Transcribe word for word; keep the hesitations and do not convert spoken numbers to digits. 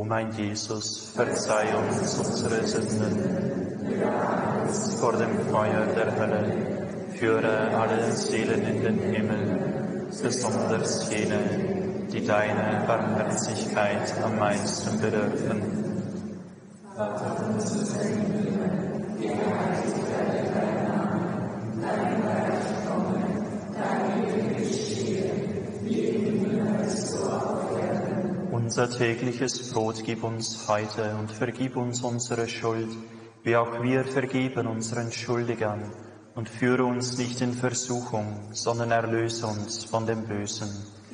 mein Jesus, verzeih uns unsere Sünden, vor dem Feuer der Hölle, führe alle Seelen in den Himmel, besonders jene, die deine Barmherzigkeit am meisten bedürfen. Vater unser im Himmel, geheiligt werde dein Name, dein Reich komme, dein Wille geschehe, wie im Himmel so auf Erden. Unser tägliches Brot gib uns heute und vergib uns unsere Schuld, wie auch wir vergeben unseren Schuldigern. Und führe uns nicht in Versuchung, sondern erlöse uns von dem Bösen.